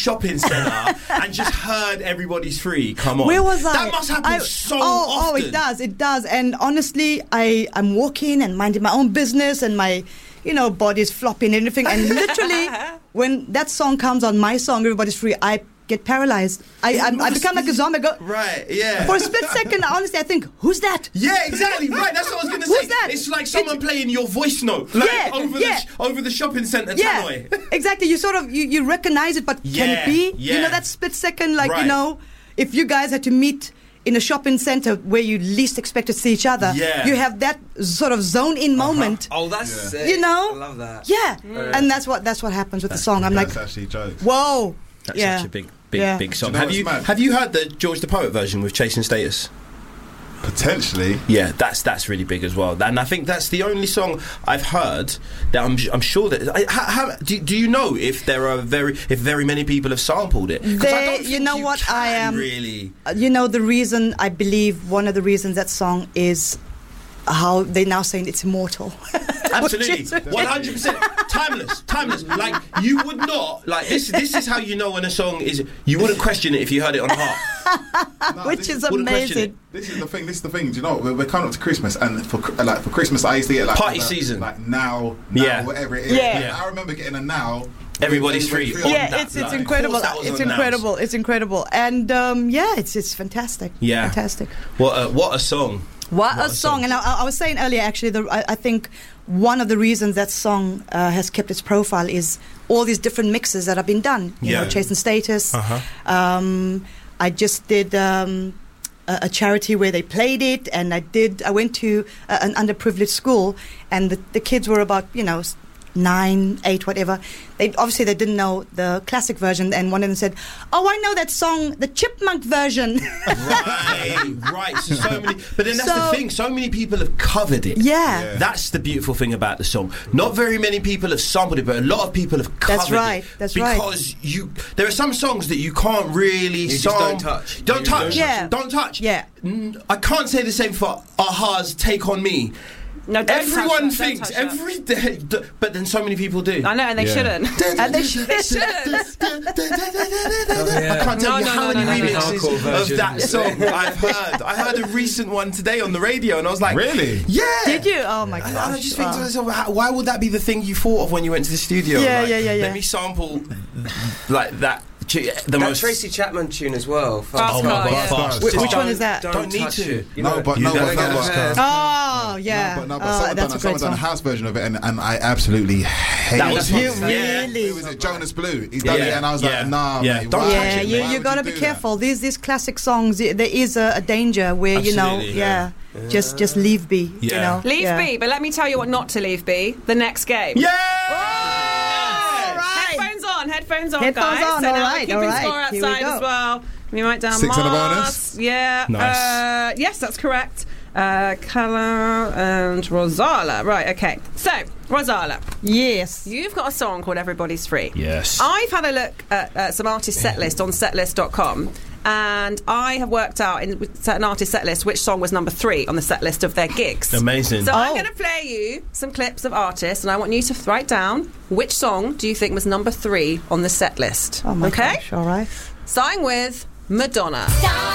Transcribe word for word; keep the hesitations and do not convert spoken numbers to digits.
shopping centre and just heard Everybody's Free? Come on. Where was I? That must happen I, so oh, often. Oh, it does, it does. And honestly, I, I'm walking and minding my own business and my, you know, body's flopping and everything. And literally, when that song comes on, my song, Everybody's Free, I get paralyzed. I, I, I become like a zombie. I go, right, yeah. For a split second, honestly, I think, who's that? Yeah, exactly. Right, that's what I was going to say. Who's that? It's like someone It's, playing your voice note, like yeah, over yeah. the over the shopping centre yeah, tannoy. Exactly. You sort of you, you recognize it, but Yeah, can it be? yeah. You know, that split second, like Right. you know, if you guys had to meet in a shopping centre where you least expect to see each other, Yeah. you have that sort of zone-in moment. Oh, that's Yeah. sick. You know, I love that. Yeah, Mm. and that's what that's what happens with the song. I'm That's like, actually jokes. whoa, That's yeah, such a big, big, yeah. big song. Do you know have you what's mad? have you heard the George the Poet version with Chasing Status? Potentially. Yeah, that's that's really big as well, and I think that's the only song I've heard that I'm I'm sure that. I, how, how, do, do you know if there are very if very many people have sampled it? 'Cause I They- don't you think know what, can I am- really. Uh, you know, the reason I believe one of the reasons that song is how they now saying it's immortal. Absolutely, Which is- one hundred percent timeless, timeless. Like you would not like this. This is how you know when a song is. You wouldn't question it if you heard it on heart. No, Which this is wouldn't question amazing. This is the thing. This is the thing. Do you know? We're, we're coming up to Christmas, and for cr- like for Christmas, I used to get like Party the- season. like now, now, Yeah. whatever it is. Yeah. Yeah. I remember getting a now. Everybody's Everybody free. on Yeah, that, it's it's like, incredible. of course that was It's on incredible. It's incredible, and um, yeah, it's it's fantastic. Yeah. fantastic. What a, what a song! What, What a a song! song. And I, I was saying earlier, actually, the, I, I think one of the reasons that song uh, has kept its profile is all these different mixes that have been done. You Yeah. know, Chasing Status. Uh-huh. Um, I just did um, a, a charity where they played it, and I did. I went to a, an underprivileged school, and the, the kids were about you know. s- nine, eight, whatever. They obviously they didn't know the classic version, and one of them said, "Oh, I know that song, the Chipmunk version." Right, right. So, so many, but then that's So- the thing. So many people have covered it. Yeah. Yeah. That's the beautiful thing about the song. Not very many people have sampled it, but a lot of people have covered That's right, it. that's right. Because you, there are some songs that you can't really You just sample. don't touch. Don't You touch. don't Yeah. Don't touch. Yeah. Mm, I can't say the same for Aha's "Take on Me." No, don't Everyone touch that, don't thinks touch that. every day, d- but then so many people do. I know, and they Yeah. shouldn't. And they should. They shouldn't. I can't tell No, you no, how no, many no, no, no. remixes Hardcore of version. that song I've heard. I heard a recent one today on the radio, and I was like, Really? Yeah. Did you? Oh my And gosh! I just think to wow. myself, how- why would that be the thing you thought of when you went to the studio? Yeah, Like, yeah, yeah, yeah. Let me sample like that. The That most. Tracy Chapman tune as well. Fast Oh my Car, God, yeah. fast. Which, which Don't- one is that? Don't, Don't need touch to. it. You No, know, but You no, gotta but get no, a but hair. Oh yeah. No, but, no, but Oh, someone, that's done, a someone great done a song. house version of it, and, and I absolutely hate That it. was You fun. Yeah. really? Who was it? Jonas Blue. He's done Yeah, it, and I was yeah, like, nah, yeah. mate, Don't why? touch Yeah, it, you Why you would gotta do be that? careful. These these classic songs, y- there is a, a danger where you know, Absolutely, yeah, yeah. just just leave be. You Yeah. know, Leave yeah. be, but let me tell you what not to leave be. The next game. Yeah. Headphones on, headphones on, Headphones guys. on, so all now right, we're keeping all right. score Here we outside go. as well. We might down Six and a Mars. bonus? Yeah. Nice. Uh, yes, that's correct. Uh, Calla and Rosala. Right, okay. So, Rosala, Yes. you've got a song called Everybody's Free. Yes. I've had a look at uh, some artist set list on setlist dot com, and I have worked out in with an artist set list which song was number three on the set list of their gigs. Amazing. So I'm Oh. going to play you some clips of artists, and I want you to write down which song do you think was number three on the set list. Oh my okay? gosh! All right. Starting with Madonna.